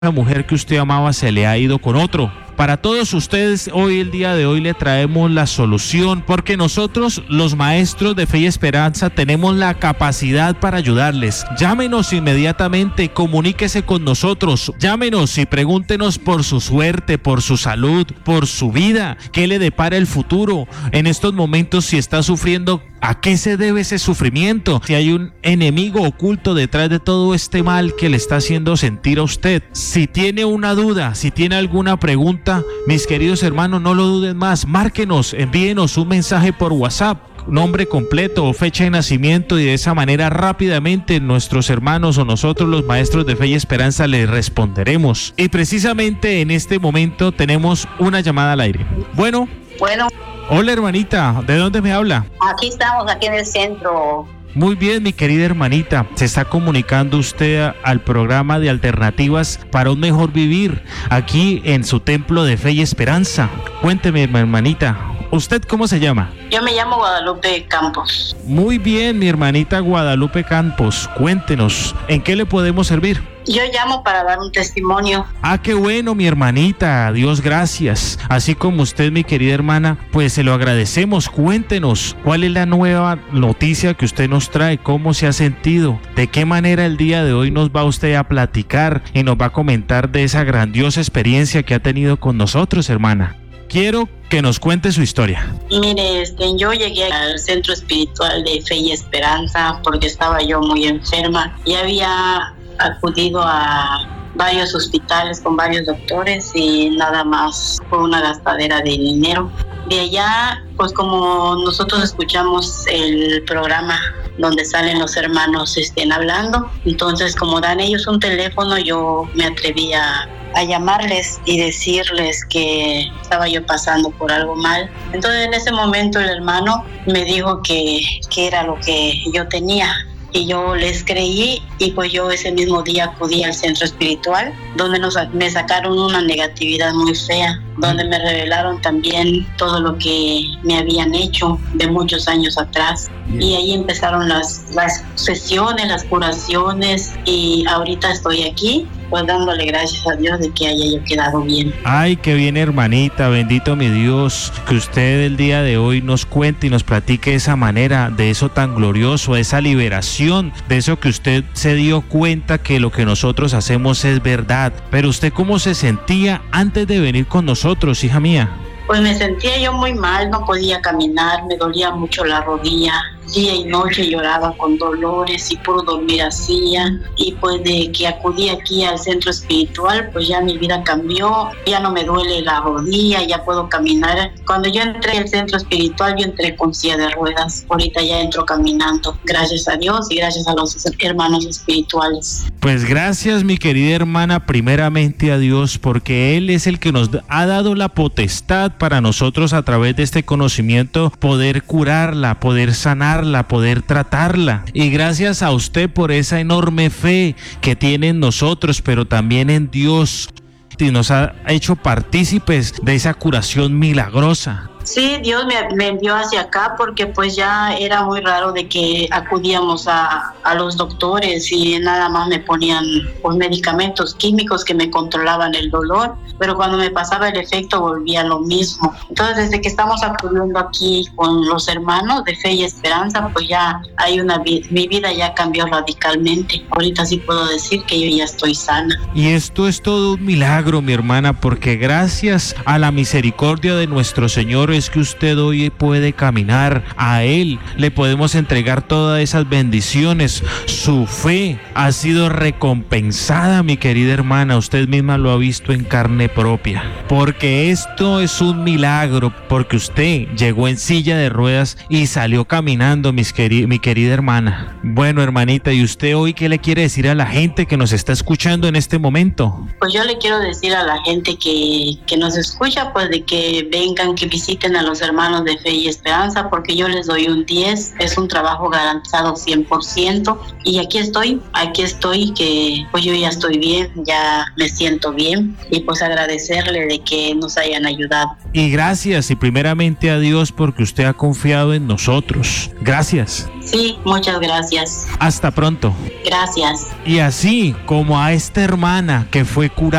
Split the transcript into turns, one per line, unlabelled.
la mujer que usted amaba se le ha ido con otro. Para todos ustedes, hoy, el día de hoy, le traemos la solución, porque nosotros, los maestros de Fe y Esperanza, tenemos la capacidad para ayudarles. Llámenos inmediatamente, comuníquese con nosotros, llámenos y pregúntenos por su suerte, por su salud, por su vida, qué le depara el futuro. En estos momentos, si está sufriendo, ¿a qué se debe ese sufrimiento? Si hay un enemigo oculto detrás de todo este mal que le está haciendo sentir a usted. Si tiene una duda, si tiene alguna pregunta, mis queridos hermanos, no lo duden más. Márquenos, envíenos un mensaje por WhatsApp, nombre completo o fecha de nacimiento, y de esa manera rápidamente nuestros hermanos o nosotros, los maestros de Fe y Esperanza, les responderemos. Y precisamente en este momento tenemos una llamada al aire. Bueno. Hola, hermanita, ¿de dónde me habla?
Aquí estamos, aquí en el centro.
Muy bien, mi querida hermanita, se está comunicando usted al programa de Alternativas para un Mejor Vivir, aquí en su templo de Fe y Esperanza. Cuénteme, hermanita, ¿usted cómo se llama?
Yo me llamo Guadalupe Campos.
Muy bien, mi hermanita Guadalupe Campos, cuéntenos, ¿en qué le podemos servir?
Yo llamo para dar un testimonio.
Ah, qué bueno, mi hermanita, Dios gracias. Así como usted, mi querida hermana, pues se lo agradecemos. Cuéntenos, ¿cuál es la nueva noticia que usted nos trae? ¿Cómo se ha sentido? ¿De qué manera el día de hoy nos va usted a platicar y nos va a comentar de esa grandiosa experiencia que ha tenido con nosotros, hermana? Quiero que nos cuente su historia.
Mire, yo llegué al Centro Espiritual de Fe y Esperanza porque estaba yo muy enferma y había acudido a varios hospitales con varios doctores y nada más, fue una gastadera de dinero. De allá, pues como nosotros escuchamos el programa donde salen los hermanos hablando, entonces como dan ellos un teléfono, yo me atreví a llamarles y decirles que estaba yo pasando por algo mal. Entonces en ese momento el hermano me dijo que era lo que yo tenía. Y yo les creí y pues yo ese mismo día acudí al centro espiritual donde me sacaron una negatividad muy fea, donde me revelaron también todo lo que me habían hecho de muchos años atrás. Y ahí empezaron las sesiones, las curaciones y ahorita estoy aquí pues dándole gracias a Dios de que haya yo quedado bien.
Ay, qué bien, hermanita, bendito mi Dios, que usted el día de hoy nos cuente y nos platique de esa manera, de eso tan glorioso, de esa liberación, de eso que usted se dio cuenta que lo que nosotros hacemos es verdad. Pero usted, ¿cómo se sentía antes de venir con nosotros, hija mía?
Pues me sentía yo muy mal, no podía caminar, me dolía mucho la rodilla. Día y noche lloraba con dolores y puro dormir hacía. Y pues de que acudí aquí al centro espiritual, pues ya mi vida cambió. Ya no me duele la rodilla, ya puedo caminar. Cuando yo entré al centro espiritual, yo entré con silla de ruedas. Ahorita ya entro caminando. Gracias a Dios y gracias a los hermanos espirituales.
Pues gracias, mi querida hermana, primeramente a Dios, porque Él es el que nos ha dado la potestad para nosotros a través de este conocimiento poder curarla, poder sanarla, poder tratarla. Y gracias a usted por esa enorme fe que tiene en nosotros, pero también en Dios, y nos ha hecho partícipes de esa curación milagrosa.
Sí, Dios me envió hacia acá porque pues ya era muy raro de que acudíamos a los doctores y nada más me ponían pues medicamentos químicos que me controlaban el dolor, pero cuando me pasaba el efecto volvía lo mismo. Entonces desde que estamos acudiendo aquí con los hermanos de Fe y Esperanza, pues ya hay mi vida ya cambió radicalmente. Ahorita sí puedo decir que yo ya estoy sana.
Y esto es todo un milagro, mi hermana, porque gracias a la misericordia de nuestro Señor es que usted hoy puede caminar. A Él le podemos entregar todas esas bendiciones. Su fe ha sido recompensada, mi querida hermana. Usted misma lo ha visto en carne propia. Porque esto es un milagro, porque usted llegó en silla de ruedas y salió caminando, mi querida hermana. Bueno, hermanita, ¿y usted hoy qué le quiere decir a la gente que nos está escuchando en este momento?
Pues yo le quiero decir a la gente que nos escucha, pues de que vengan, que visiten feliciten a los hermanos de Fe y Esperanza porque yo les doy un 10, es un trabajo garantizado 100% y aquí estoy, que pues yo ya estoy bien, ya me siento bien y pues agradecerle de que nos hayan ayudado.
Y gracias y primeramente a Dios porque usted ha confiado en nosotros. Gracias.
Sí, muchas gracias.
Hasta pronto.
Gracias.
Y así como a esta hermana que fue curada